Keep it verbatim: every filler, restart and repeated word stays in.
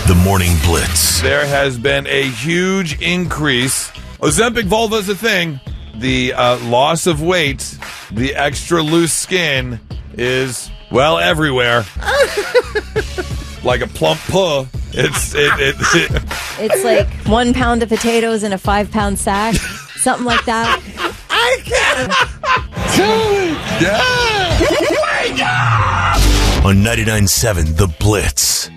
The Morning Blitz. There has been a huge increase. Ozempic vulva is a thing. The uh, loss of weight, the extra loose skin is, well, everywhere. Like a plump puh. It's it, it, it. It's like one pound of potatoes in a five pound sack. Something like that. I can't. Yeah. On ninety-nine point seven, The Blitz.